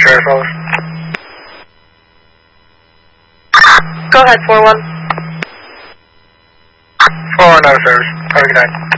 share as well. Go ahead, 4-1. 4-1 out of service. Have a good night.